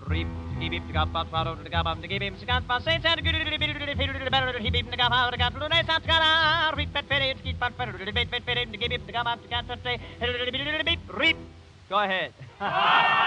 Reap, keep him to go, but follow the gabam, to give him Scott, but say, and good, he beat the gabam, the cat, the nice Scott, reap that petty, keep but better, to give him the gabam, to cat, say, reap. Go ahead.